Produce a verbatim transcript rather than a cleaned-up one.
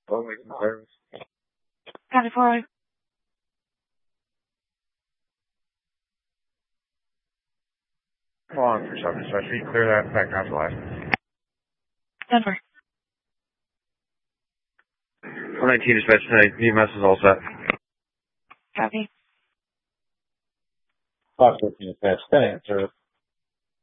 Oh, my God. Got it for you. Come on for something, so I should clear that back after life. Denver. one nineteen dispatch tonight. E M S is all set. Copy. Fox fourteen dispatch, ten answer.